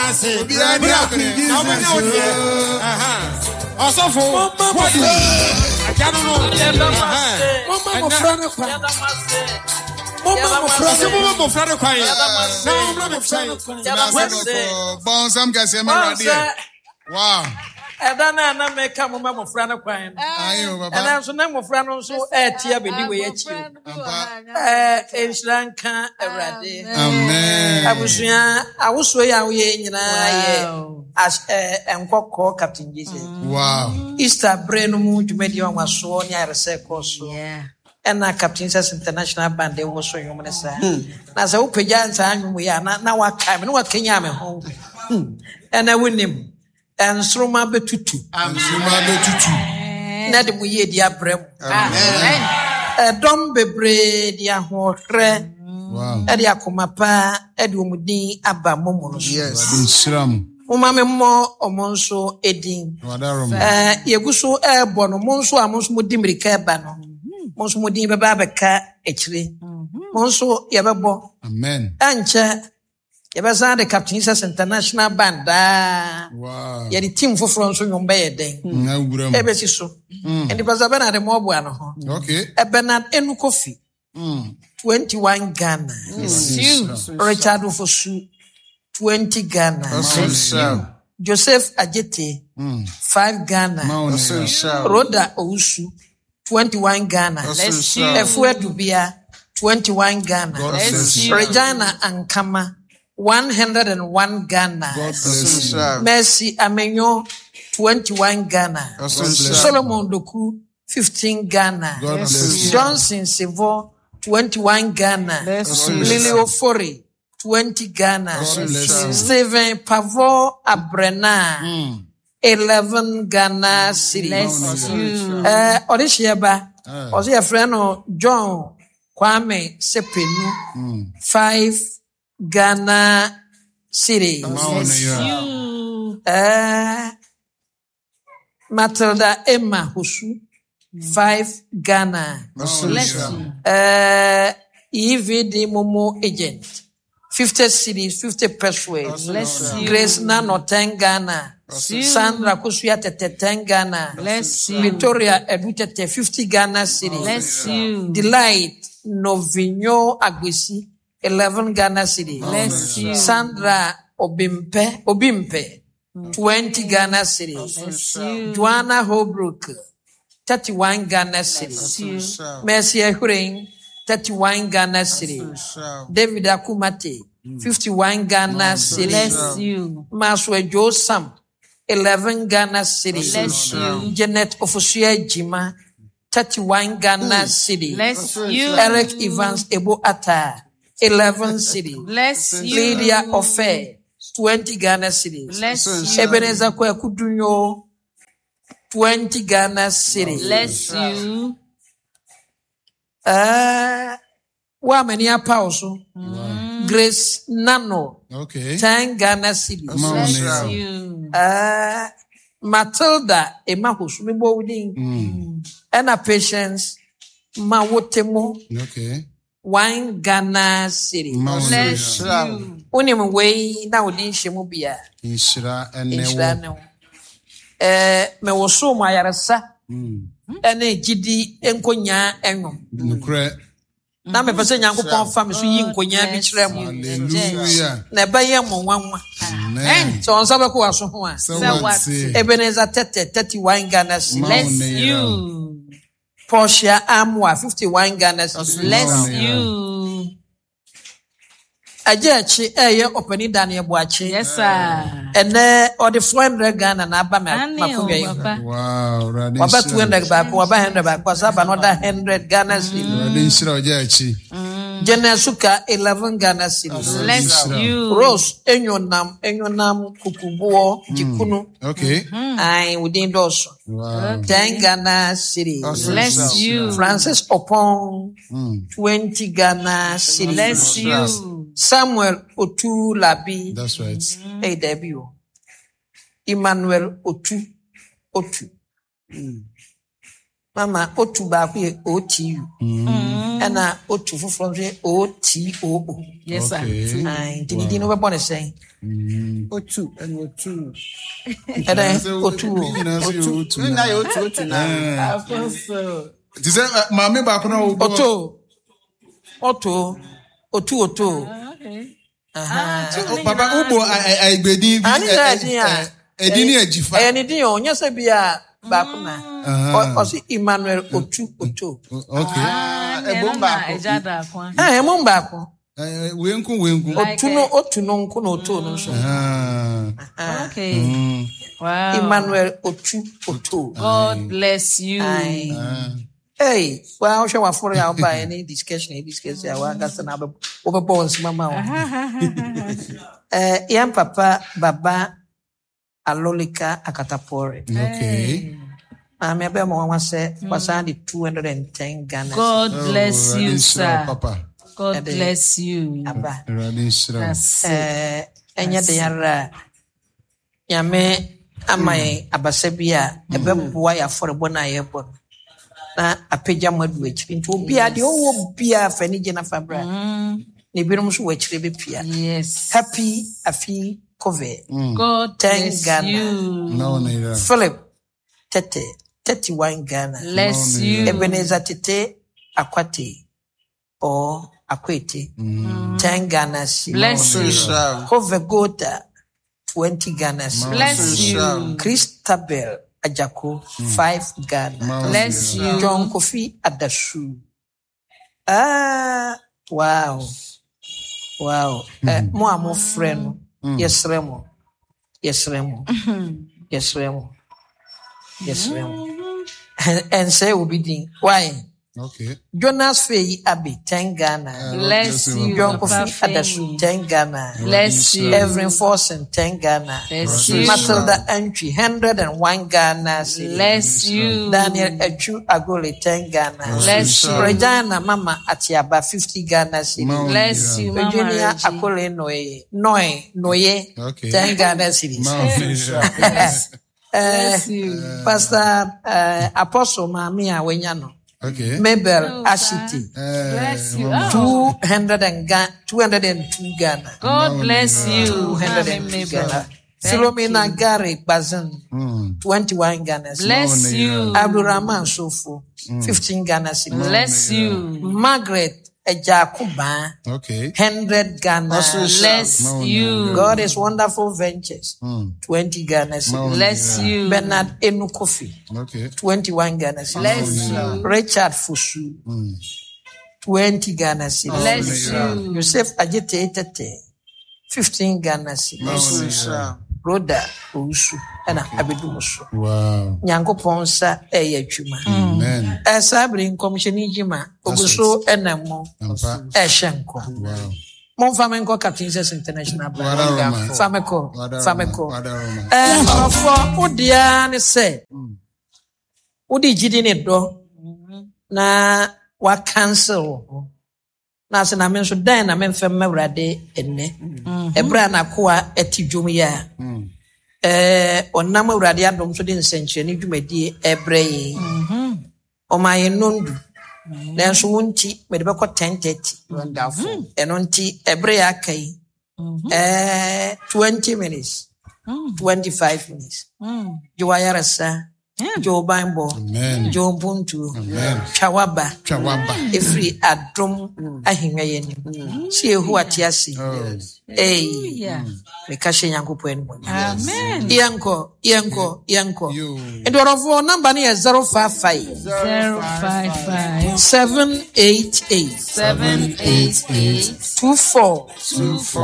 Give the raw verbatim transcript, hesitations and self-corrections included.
say. Be a new Now we know it. Uh-huh. Also for what? I can't know. Uh-huh. Mama, friend. Mama, friend. Mama, friend. Now, I'm Bonsam Gassema. Wow. Edana na meka mo mo fra na kwan. Ayo baba. Ena so na mo fra no so etia bedi we achi. Eh enshranka Awurade. Amen. Abusua awoso ya wo ye nyina ye as eh enkokko Captain Jesus. Wow. Easter bre no mu dwumadi on waso ni arese koso. Yeah. Ena Captain Jesus International Band e wo so yom ne sa. Na se wo pagya nsa anwum ya na na waka me no wakanya me ho. Ena wonim Ensroma betutu. Ensroma betutu. Na de muye di abrem. Amen. Edom bebre di ahohre. Wow. E di akomapa, e di omudin aba momo no so. Yes. Ensram. Uma memmo omonso edin. Wadarom. Eh yeguso e bo no monso amonso mudi mirika eba no. Monso mudi beba beka ekire. Monso yebebo. Amen. Anche Yabasa the Captain Jesus International Band. Wow. Yadi team for France on Bay Day. Ebesi so. And the Bazabana the Mobuano. Okay. A Bernard Enu Coffee. Twenty-one Ghana. Richard Ufosu. Twenty Ghana. Joseph Ajete. Five Ghana. Rhoda Ousu. Twenty-one Ghana. Efue Dubia. Twenty-one Ghana. Regina Ankama. One hundred and one Ghana. Mercy Amenyo, twenty-one Ghana. Solomon Doku, fifteen Ghana. Johnson Sevo, twenty-one Ghana. Lily Ofori, twenty Ghana. Stephen Pavo Abrena, eleven Ghana cities. Uh, Odishieba, was your friend John Kwame Sepenu, five Ghana City. Uh, Matilda Emma Husu, five Ghana. Uh, E V D Momo agent, fifty cities, fifty persuades. Grace Nano, ten Ghana. Sandra Kusuya Tete, ten Ghana. Victoria Edutete, fifty Ghana cities. Delight Novinho Aguisi, eleven Ghana cities. Sandra Obimpe, Obimpe, twenty Ghana cities. Joanna Holbrook, thirty-one Ghana cities. Mercy Ehring, thirty-one Ghana cities. David Akumate, fifty-one Ghana cities. Maswe Joe Sam, eleven Ghana cities. Janet Ofosuya Jima, thirty-one Ghana cities. Eric Evans Ebo Atta, eleven cities. Lydia Ofe, twenty Ghana cities. Ebenezer Kwekudunyo, twenty Ghana cities. Bless you. Uh, Wamania Pauso, Grace Nano, okay, ten Ghana cities. Bless you. Uh, Matilda Emahus, Mibo Within, Anna Patience, Mawotemo, okay, one Ghana city. Bless you. Unim way now in Shimubia. Inshira and Newo. Eh, me was so my arasa. Ene Gidi Enkonya Eno. Nukre. Na me pese Nyankopon fam so yi nkonya bi kire mu. Hallelujah. Na ba ye mo wanwa. Amen. So on sabe ko aso ho a. So what? Ebenezer thirty, thirty-one Ghana city. Bless you. Portia Amwa fifty-one Ghana city. Bless you. Ajechi eye openi Daniel Boachi. Yes sir. Ene or the four hundred Ghana na ba me makuya. Wow, radin. Waba two hundred back, waba one hundred back, was up another one hundred Ghana city. Radin shira ojachi. Jenesuka eleven Ghana city. Bless you. Rose enyonam enyonam kukubuo jikunu. Okay. I within those. Wow. ten Ghana city. Bless you. Francis Opon twenty Ghana city. Bless you. Samuel Otu Labi. That's right. Hey, Debbie. Emmanuel Otu Otu. Mama otu ba ku O T U. And na otu fufro nso O T O O. Yes, sir. Ai, did you know what I'm saying? Otu and Otu. And then otu. Otu. Na yo Otu Otu na. Apostle. Ti say maame ba ko na wo. Oto. Oto. Otu oto. Okay. Aha. Papa ubo ai gbedi bi. Ani na din a. Edini ajifa. Eh ni din o nya se bia ba ko na. O si Emmanuel Otu Oto. Okay. Ebom ba ko. Ejada kwa. Eh mo ba ko. Eh wenku wenku. Otu no otu no nko na oto no so. Ah. Okay. Wow. Emmanuel Otu Oto. God bless you. Ai. Hey, well, I shall afford you by any discussion, any discussion. I want us to have over bones, Mama. Eh, young Papa Baba Alolika Akatapore. Okay. I remember Mama said, was only two hundred and ten Ghana. God bless Oh, you, Radin sir. Shira, Papa. God bless you. Abba. Radin Shira. That's it. Eh, enya de yara. Yame amai abasebia ebe boa ya forebo na yebo. Na apagya madu akiri nti obi ade owo bia fani gina fabra ne binom so wakire be pia. Yes. Happy afi cover. God ten bless Ghana. you. No na ira. Philip Tete thirty-one Ghana. Bless you. Ebenezer Tete Akwate or Akwete ten Ghana. Bless you. Cover Gota twenty Ghana. Bless you. Christabel Ajako five Ghana. Bless you. John Kofi Adasu. Ah, wow. Wow. Eh, mo amo friend. Yes, Remo. Yes, Remo. Yes, Remo. Yes, Remo. And say obedient. Why? Okay. Jonas Fei Abi, ten Ghana. Bless you. John Papa Kofi Femi. Adasu, ten Ghana. Bless you. Evelyn Forsen, ten Ghana. Bless you. Matilda Entry, one hundred and one Ghana. Bless you. Daniel Echu Agole, ten Ghana. Bless you. Regina Mama Atiaba, fifty Ghana. Bless you, Mama Virginia Reggie. Akole Noye, Noye, Noye, Okay. ten Ghana cities. Bless you. Pastor uh, Apostle Mamia Wenyano, Okay. Mabel Ashiti, Bless you. two Oh, hundred and Ga- two hundred and two Ghana. God bless you. two hundred and two Ghana. Philomena Gary Bazin, twenty-one Ghana. Bless you. Abdurrahman Sofu, fifteen Ghana. Bless you. Margaret Ejakuba, Okay. one hundred Ghana. Bless you. God is Wonderful Ventures, twenty Ghana. Bless you. Bernard Enukofi, Okay. twenty-one Ghana. Bless you. Richard Fusu, twenty Ghana. Bless you. Joseph Ajete Tete, fifteen Ghana. Rhoda Ousu, and Abidumusu. Wow. Nyankopɔn sa ɛyɛ adwuma. Amen. Ɛsa bere nkɔmhyɛne gyima ogu so ɛnam mu Ampa. ɛhyɛ nkɔ. Wow. Momfa me nkɔ Captain Jesus International Bank. Wada Roma. Fa me kɔ. Wada Fa me Roma. kɔ. Wada Roma. Ɛɛ nkurɔfoɔ wodeɛ ne sɛ wode gyidi ne dɔ na wakansel ho. Na sɛ na me nso dan na memfɛ mma Awurade ɛnnɛ. Ɛberɛ a n'akoa ɛte dwom yi a ɛɛ ɔnam Awurade adom so de nsɛnkyerɛnne dwumadie ɛbrɛ yɛn. Ɔma yɛn nondu. Nanso wo nti mede bɛkɔ ten thirty. Wonderful. Ɛno nti ɛberɛ yɛ aka yi ɛɛ twenty minutes, twenty-five minutes. Gye wayaresa, gye wo banbɔ, Amen. gye wo mpuntuo, Amen. twa waba. Chawaba. Efiri adom ahengwa yɛnim. Si ehu ate ase. Ei, Yeah. meka hyɛ Nyankopɔn anim. Amen. Yɛnkɔ, yɛnkɔ, yɛnkɔ. Yo. Ndɔrɔfoɔ namba no yɛ zero five five, Zero five five seven eight eight, seven eight eight two four Two, four.